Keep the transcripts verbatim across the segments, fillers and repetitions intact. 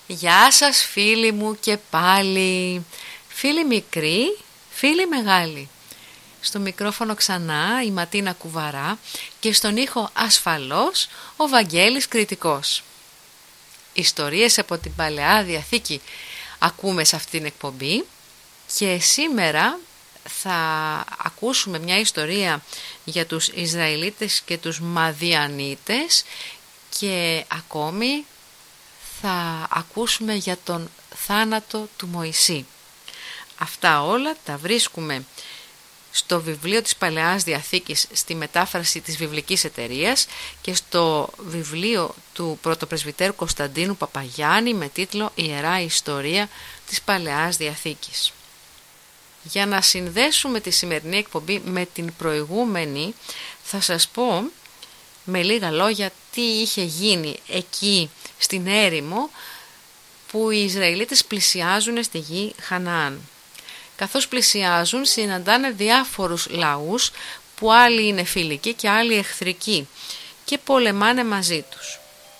Γεια σας φίλοι μου και πάλι, φίλοι μικροί, φίλοι μεγάλοι. Στο μικρόφωνο ξανά η Ματίνα Κουβαρά και στον ήχο ασφαλώς ο Βαγγέλης Κρητικός. Ιστορίες από την Παλαιά Διαθήκη ακούμε σε αυτήν την εκπομπή και σήμερα θα ακούσουμε μια ιστορία για τους Ισραηλίτες και τους Μαδιανίτες και ακόμη θα ακούσουμε για τον θάνατο του Μωυσή. Αυτά όλα τα βρίσκουμε στο βιβλίο της Παλαιάς Διαθήκης στη μετάφραση της Βιβλικής Εταιρείας και στο βιβλίο του πρωτοπρεσβυτέρου Κωνσταντίνου Παπαγιάννη με τίτλο «Ιερά Ιστορία της Παλαιάς Διαθήκης». Για να συνδέσουμε τη σημερινή εκπομπή με την προηγούμενη θα σας πω με λίγα λόγια τι είχε γίνει εκεί στην έρημο που οι Ισραηλίτες πλησιάζουν στη γη Χαναάν. Καθώς πλησιάζουν συναντάνε διάφορους λαούς που άλλοι είναι φιλικοί και άλλοι εχθρικοί και πολεμάνε μαζί τους.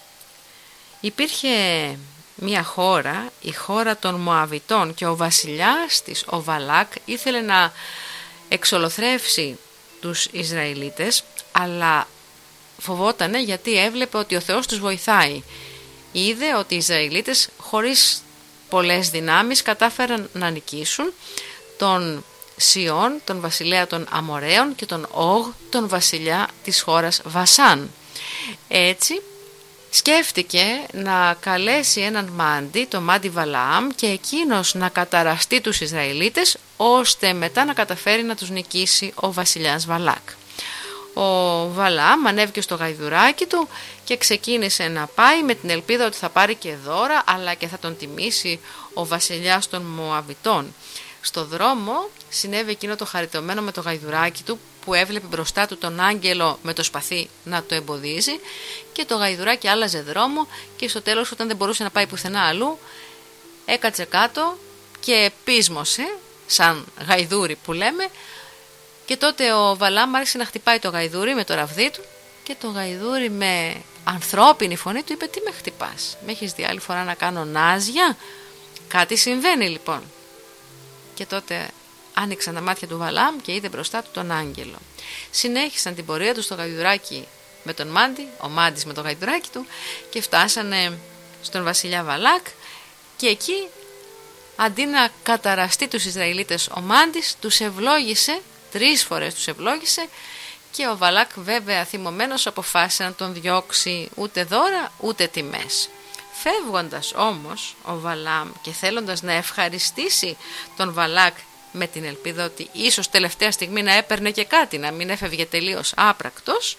Υπήρχε μια χώρα, η χώρα των Μωαβιτών και ο βασιλιάς της, ο Βαλάκ, ήθελε να εξολοθρεύσει τους Ισραηλίτες, αλλά φοβότανε γιατί έβλεπε ότι ο Θεός τους βοηθάει. Είδε ότι οι Ισραηλίτες χωρίς πολλές δυνάμεις κατάφεραν να νικήσουν τον Σιών, τον βασιλέα των Αμοραίων και τον Όγ, τον βασιλιά της χώρας Βασάν. Έτσι σκέφτηκε να καλέσει έναν μάντι, το μάντι Βαλαάμ, και εκείνος να καταραστεί τους Ισραηλίτες ώστε μετά να καταφέρει να τους νικήσει ο βασιλιάς Βαλάκ. Ο Βαλαάμ ανέβηκε στο γαϊδουράκι του και ξεκίνησε να πάει με την ελπίδα ότι θα πάρει και δώρα αλλά και θα τον τιμήσει ο βασιλιάς των Μωαβιτών. Στο δρόμο συνέβη εκείνο το χαριτωμένο με το γαϊδουράκι του που έβλεπε μπροστά του τον άγγελο με το σπαθί να το εμποδίζει και το γαϊδουράκι άλλαζε δρόμο και στο τέλος όταν δεν μπορούσε να πάει πουθενά αλλού έκατσε κάτω και πείσμωσε σαν γαϊδούρι που λέμε. Και τότε ο Βαλάμ άρχισε να χτυπάει το γαϊδούρι με το ραβδί του και το γαϊδούρι με ανθρώπινη φωνή του είπε «Τι με χτυπάς, με έχεις δει άλλη φορά να κάνω νάζια, κάτι συμβαίνει λοιπόν». Και τότε άνοιξαν τα μάτια του Βαλάμ και είδε μπροστά του τον άγγελο. Συνέχισαν την πορεία του στο γαϊδουράκι με τον Μάντι, ο Μάντις με το γαϊδουράκι του και φτάσανε στον βασιλιά Βαλάκ και εκεί αντί να καταραστεί τους Ισραηλίτες ο Μάντις τους ευλόγησε. Τρεις φορές τους ευλόγησε και ο Βαλάκ βέβαια θυμωμένος αποφάσισε να τον διώξει, ούτε δώρα ούτε τιμές. Φεύγοντας όμως ο Βαλάμ και θέλοντας να ευχαριστήσει τον Βαλάκ με την ελπίδα ότι ίσως τελευταία στιγμή να έπαιρνε και κάτι, να μην έφευγε τελείως άπρακτος,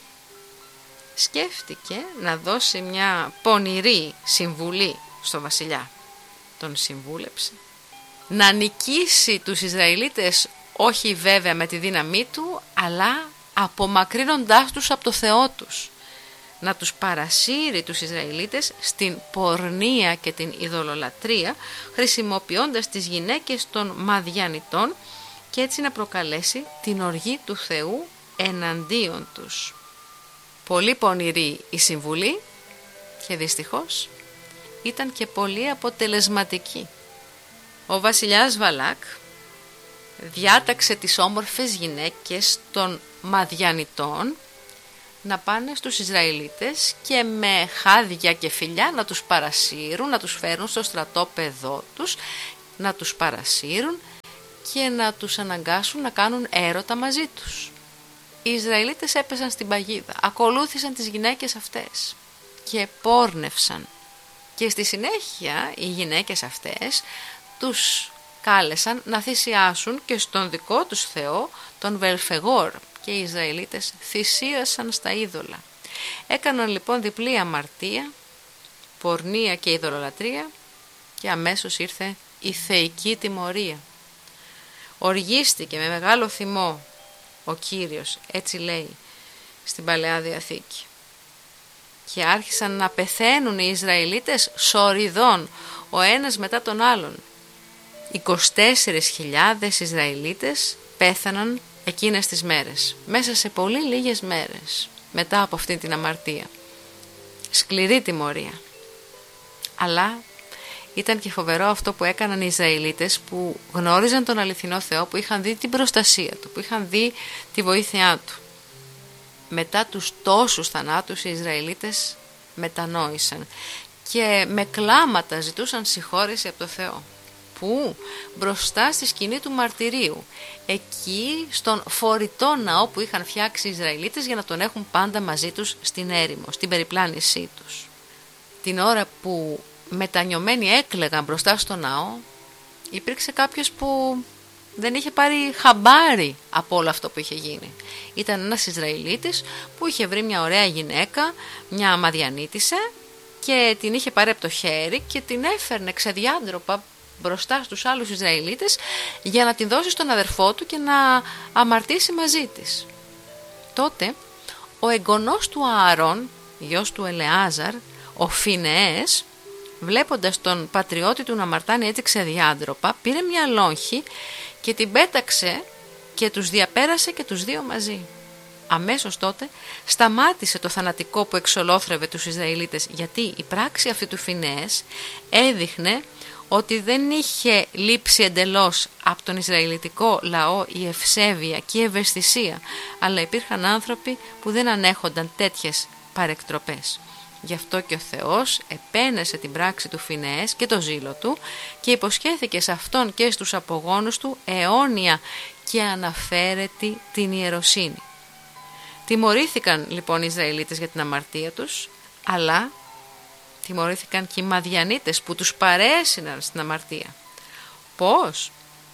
σκέφτηκε να δώσει μια πονηρή συμβουλή στο βασιλιά. Τον συμβούλεψε να νικήσει τους Ισραηλίτες όχι βέβαια με τη δύναμή του, αλλά απομακρύνοντάς τους από το Θεό τους. Να τους παρασύρει τους Ισραηλίτες στην πορνεία και την ειδωλολατρία, χρησιμοποιώντας τις γυναίκες των Μαδιανιτών και έτσι να προκαλέσει την οργή του Θεού εναντίον τους. Πολύ πονηρή η συμβουλή και δυστυχώς ήταν και πολύ αποτελεσματική. Ο βασιλιάς Βαλάκ διάταξε τις όμορφες γυναίκες των Μαδιανιτών να πάνε στους Ισραηλίτες και με χάδια και φιλιά να τους παρασύρουν, να τους φέρουν στο στρατόπεδό τους, να τους παρασύρουν και να τους αναγκάσουν να κάνουν έρωτα μαζί τους. Οι Ισραηλίτες έπεσαν στην παγίδα, ακολούθησαν τις γυναίκες αυτές και πόρνευσαν και στη συνέχεια οι γυναίκες αυτές τους κάλεσαν να θυσιάσουν και στον δικό τους Θεό τον Βελφεγόρ και οι Ισραηλίτες θυσίασαν στα είδωλα. Έκαναν λοιπόν διπλή αμαρτία, πορνεία και ειδωλολατρία και αμέσως ήρθε η θεϊκή τιμωρία. Οργίστηκε με μεγάλο θυμό ο Κύριος, έτσι λέει στην Παλαιά Διαθήκη. Και άρχισαν να πεθαίνουν οι Ισραηλίτες σοριδών, ο ένας μετά τον άλλον. είκοσι τέσσερις χιλιάδες Ισραηλίτες πέθαναν εκείνες τις μέρες, μέσα σε πολύ λίγες μέρες μετά από αυτή την αμαρτία. Σκληρή τιμωρία. Αλλά Ήταν και φοβερό αυτό που έκαναν οι Ισραηλίτες, που γνώριζαν τον αληθινό Θεό, που είχαν δει την προστασία του, που είχαν δει τη βοήθειά του. Μετά τους τόσους θανάτους οι Ισραηλίτες μετανόησαν και με κλάματα ζητούσαν συγχώρεση από το Θεό. Πού? Μπροστά στη σκηνή του μαρτυρίου, εκεί στον φορητό ναό που είχαν φτιάξει οι Ισραηλίτες για να τον έχουν πάντα μαζί τους στην έρημο, στην περιπλάνησή τους. Την ώρα που μετανιωμένοι έκλαιγαν μπροστά στο ναό, υπήρξε κάποιος που δεν είχε πάρει χαμπάρι από όλο αυτό που είχε γίνει. Ήταν ένας Ισραηλίτης που είχε βρει μια ωραία γυναίκα, μια Μαδιανίτισσα, και την είχε πάρει από το χέρι και την έφερνε ξεδιάντροπα μπροστά στους άλλους Ισραηλίτες για να την δώσει στον αδερφό του και να αμαρτήσει μαζί της. Τότε ο εγγονός του Ααρών, γιος του Ελεάζαρ, ο Φινεές, βλέποντας τον πατριώτη του να αμαρτάνει έτσι ξεδιάντροπα, πήρε μια λόγχη και την πέταξε και τους διαπέρασε και τους δύο μαζί. Αμέσως τότε σταμάτησε το θανατικό που εξολόθρευε τους Ισραηλίτες, γιατί η πράξη αυτή του Φινεές έδειχνε ότι δεν είχε λείψει εντελώς από τον Ισραηλιτικό λαό η ευσέβεια και η ευαισθησία, αλλά υπήρχαν άνθρωποι που δεν ανέχονταν τέτοιες παρεκτροπές. Γι' αυτό και ο Θεός επένεσε την πράξη του Φινεές και το ζήλο του και υποσχέθηκε σε αυτόν και στους απογόνους του αιώνια και αναφέρετη την ιεροσύνη. Τιμωρήθηκαν λοιπόν οι Ισραηλίτες για την αμαρτία τους, αλλά τιμωρήθηκαν και οι Μαδιανίτες που τους παρέσυναν στην αμαρτία. Πώς?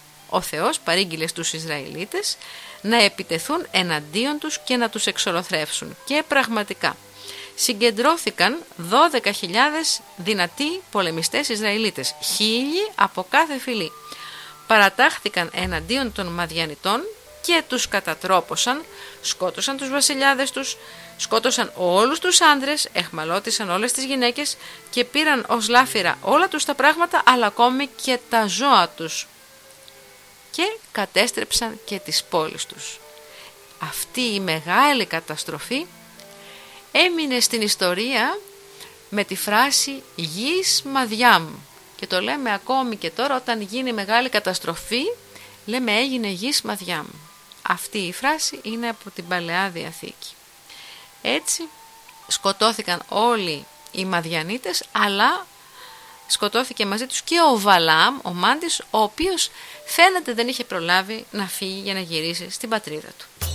Ο Θεός παρήγγειλε στους Ισραηλίτες να επιτεθούν εναντίον τους και να τους εξολοθρεύσουν, και πραγματικά συγκεντρώθηκαν δώδεκα χιλιάδες δυνατοί πολεμιστές Ισραηλίτες, χίλιοι από κάθε φυλή. Παρατάχθηκαν εναντίον των Μαδιανιτών και τους κατατρόπωσαν, σκότωσαν τους βασιλιάδες τους, σκότωσαν όλους τους άντρες, εχμαλώτησαν όλες τις γυναίκες και πήραν ως λάφυρα όλα τους τα πράγματα, αλλά ακόμη και τα ζώα τους, και κατέστρεψαν και τις πόλεις τους. Αυτή η μεγάλη καταστροφή έμεινε στην ιστορία με τη φράση «γης μαδιάμ», και το λέμε ακόμη και τώρα όταν γίνει μεγάλη καταστροφή, λέμε έγινε γης μαδιάμ. Αυτή η φράση είναι από την Παλαιά Διαθήκη. Έτσι σκοτώθηκαν όλοι οι Μαδιανίτες, αλλά σκοτώθηκε μαζί τους και ο Βαλάμ, ο μάντης, ο οποίος φαίνεται δεν είχε προλάβει να φύγει για να γυρίσει στην πατρίδα του.